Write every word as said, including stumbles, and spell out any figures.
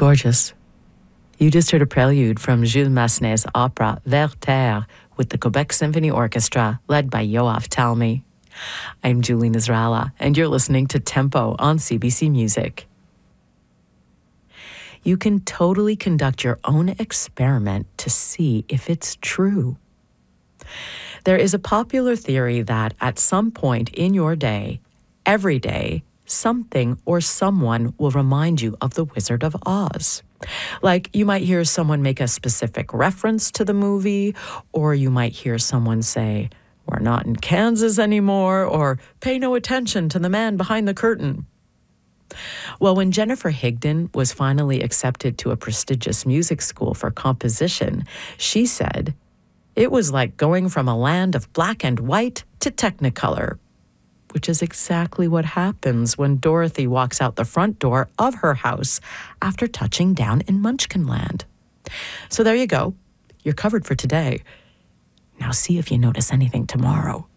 Gorgeous. You just heard a prelude from Jules Massenet's opera Werther with the Quebec Symphony Orchestra, led by Yoav Talmy. I'm Julie Nasrallah, and you're listening to Tempo on C B C Music. You can totally conduct your own experiment to see if it's true. There is a popular theory that at some point in your day, every day, something or someone will remind you of The Wizard of Oz. Like, you might hear someone make a specific reference to the movie, or you might hear someone say, "We're not in Kansas anymore," or "Pay no attention to the man behind the curtain." Well, when Jennifer Higdon was finally accepted to a prestigious music school for composition, she said, "It was like going from a land of black and white to Technicolor," which is exactly what happens when Dorothy walks out the front door of her house after touching down in Munchkinland. So there you go. You're covered for today. Now see if you notice anything tomorrow.